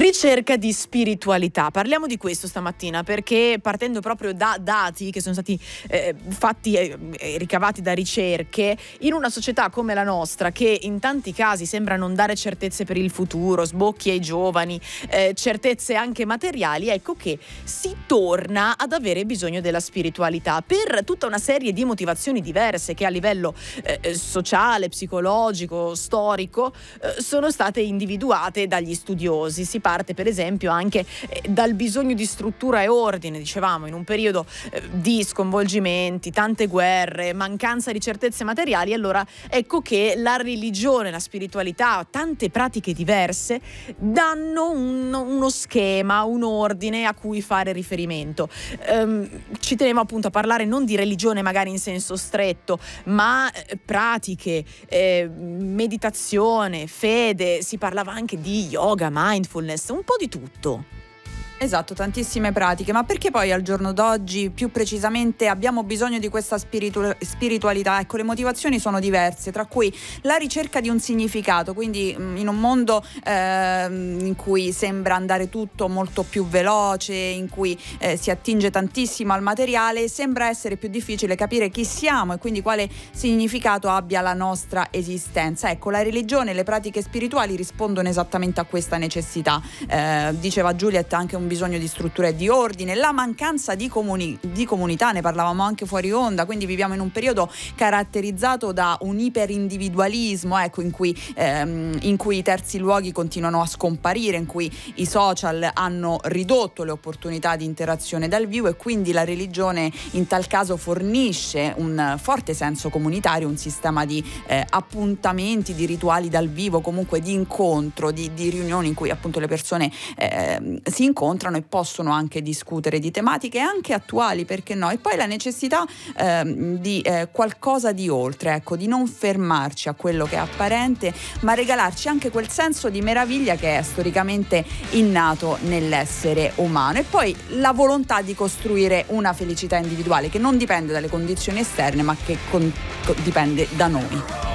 Ricerca di spiritualità. Parliamo di questo stamattina perché, partendo proprio da dati che sono stati fatti e ricavati da ricerche, in una società come la nostra, che in tanti casi sembra non dare certezze per il futuro, sbocchi ai giovani, certezze anche materiali, ecco che si torna ad avere bisogno della spiritualità per tutta una serie di motivazioni diverse che a livello sociale, psicologico, storico sono state individuate dagli studiosi. Si parte per esempio anche dal bisogno di struttura e ordine, dicevamo, in un periodo di sconvolgimenti, tante guerre, mancanza di certezze materiali. Allora ecco che la religione, la spiritualità, tante pratiche diverse danno uno schema, un ordine a cui fare riferimento. Ci tenevo appunto a parlare non di religione magari in senso stretto, ma pratiche, meditazione, fede, si parlava anche di yoga, mindfulness, un po' di tutto. Esatto, tantissime pratiche, ma perché poi al giorno d'oggi più precisamente abbiamo bisogno di questa spiritualità? Ecco, le motivazioni sono diverse, tra cui la ricerca di un significato, quindi in un mondo in cui sembra andare tutto molto più veloce, in cui si attinge tantissimo al materiale, sembra essere più difficile capire chi siamo e quindi quale significato abbia la nostra esistenza. Ecco, la religione e le pratiche spirituali rispondono esattamente a questa necessità. Diceva Juliet, anche un bisogno di struttura e di ordine, la mancanza di comunità, ne parlavamo anche fuori onda, quindi viviamo in un periodo caratterizzato da un iperindividualismo, ecco, in cui i terzi luoghi continuano a scomparire, in cui i social hanno ridotto le opportunità di interazione dal vivo, e quindi la religione in tal caso fornisce un forte senso comunitario, un sistema di appuntamenti, di rituali dal vivo, comunque di incontro, di riunioni in cui appunto le persone si incontrano e possono anche discutere di tematiche anche attuali, perché no? E poi la necessità di qualcosa di oltre, ecco, di non fermarci a quello che è apparente, ma regalarci anche quel senso di meraviglia che è storicamente innato nell'essere umano. E poi la volontà di costruire una felicità individuale che non dipende dalle condizioni esterne, ma che dipende da noi.